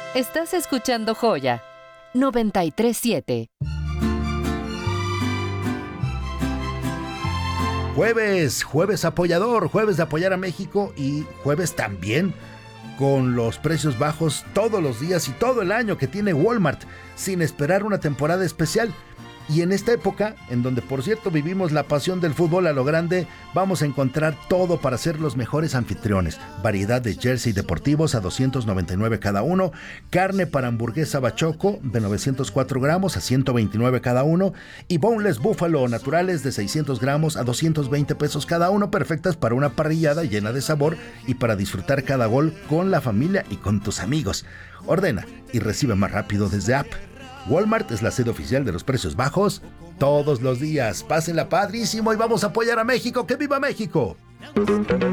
Estás escuchando Joya 93.7. Jueves apoyador, jueves de apoyar a México y jueves también con los precios bajos todos los días y todo el año que tiene Walmart, sin esperar una temporada especial. Y en esta época, en donde por cierto vivimos la pasión del fútbol a lo grande, vamos a encontrar todo para ser los mejores anfitriones. Variedad de jersey deportivos a $299 cada uno, carne para hamburguesa bachoco de 904 gramos a $129 cada uno y boneless búfalo naturales de 600 gramos a $220 cada uno, perfectas para una parrillada llena de sabor y para disfrutar cada gol con la familia y con tus amigos. Ordena y recibe más rápido desde app. Walmart es la sede oficial de los precios bajos todos los días. Pásenla padrísimo y vamos a apoyar a México. ¡Que viva México!